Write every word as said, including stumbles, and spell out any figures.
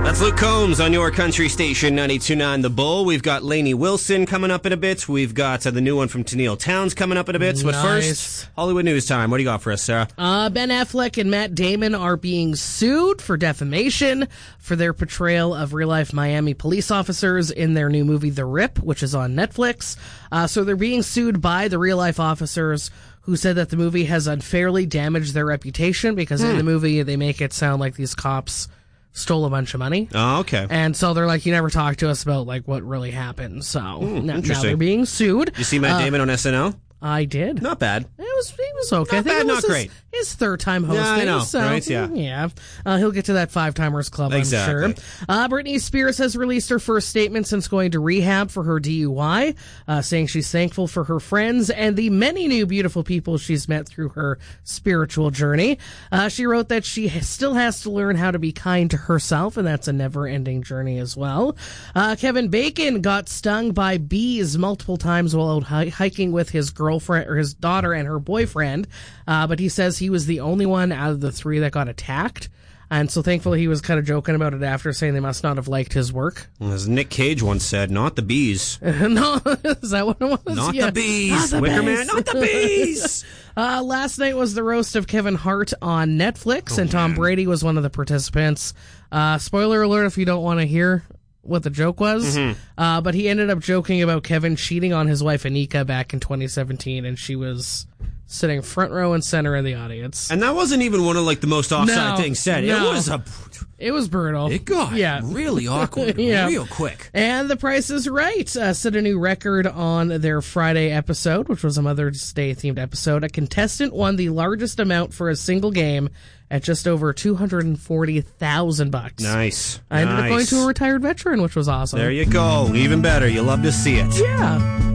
That's Luke Combs on your country station, ninety-two point nine The Bull. We've got Lainey Wilson coming up in a bit. We've got uh, the new one from Tennille Towns coming up in a bit. But Nice. first, Hollywood news time. What do you got for us, Sarah? Uh, Ben Affleck and Matt Damon are being sued for defamation for their portrayal of real-life Miami police officers in their new movie The Rip, which is on Netflix. Uh, so they're being sued by the real-life officers who said that the movie has unfairly damaged their reputation because Hmm. in the movie they make it sound like these cops stole a bunch of money. Oh, okay. And so they're like, you never talked to us about like what really happened. So now, now interesting. they're being sued. You see Matt Uh, Damon on S N L? I did. Not bad. It was it was okay. Not I think bad, it was not his, great. his third time hosting. Yeah, I know, so, right? Yeah. yeah. Uh, he'll get to that five timers club, Exactly. I'm sure. Uh, Britney Spears has released her first statement since going to rehab for her D U I, uh, saying she's thankful for her friends and the many new beautiful people she's met through her spiritual journey. Uh, she wrote that she still has to learn how to be kind to herself, and that's a never-ending journey as well. Uh, Kevin Bacon got stung by bees multiple times while out hi- hiking with his girlfriend or his daughter and her boyfriend, uh, but he says he was the only one out of the three that got attacked. And so thankfully he was kind of joking about it after, saying they must not have liked his work. As Nick Cage once said, not the bees. No, is that what it was? Not Yeah. the bees. Not the Wicker bees. Man, not the bees. Uh, last night was the roast of Kevin Hart on Netflix, and Tom Brady was one of the participants. Uh, spoiler alert if you don't want to hear what the joke was, uh, but he ended up joking about Kevin cheating on his wife Anika back in twenty seventeen, and she was sitting front row and center in the audience. And that wasn't even one of like the most offside No, things said. no. It was a. It was brutal. It got yeah. really awkward, Yeah. real quick. And The Price is Right uh, set a new record on their Friday episode, which was a Mother's Day themed episode. A contestant won the largest amount for a single game at just over two hundred forty thousand bucks. Nice. I ended nice. up going to a retired veteran, which was awesome. There you go. Even better. You love to see it. Yeah.